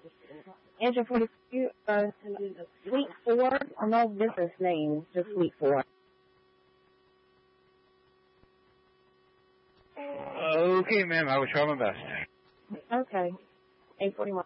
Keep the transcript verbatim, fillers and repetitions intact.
Engine forty-two, uh, Suite four, no business name, just Suite four. Okay, ma'am, I will try my best. Okay. eight forty-one.